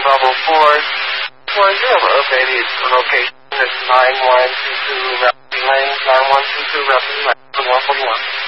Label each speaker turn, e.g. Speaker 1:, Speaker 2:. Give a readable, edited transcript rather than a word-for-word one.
Speaker 1: level 440, baby. Location is 9122 Rep Lane, 9122 Rep Lane, 141.